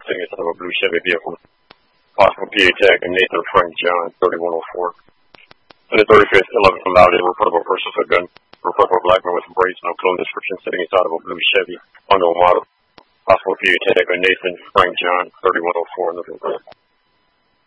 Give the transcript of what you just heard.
sitting inside of a blue Chevy vehicle. Possible PA tag and Nathan Frank John, 3104. And the 35th, 11th from Loudon, report of a person with a gun. Report of a black man with braids, no clone description, sitting inside of a blue Chevy, unknown model. Possible PA tag and Nathan Frank John, 3104 in the vehicle.